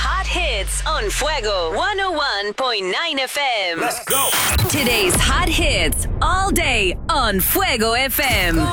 hot hits on Fuego 101.9 FM. Let's go. Today's hot hits all day on Fuego FM.